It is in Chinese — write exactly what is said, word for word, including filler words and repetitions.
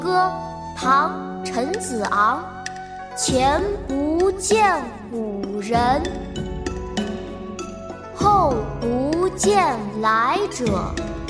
歌，唐·陈子昂。前不见古人，后不见来者。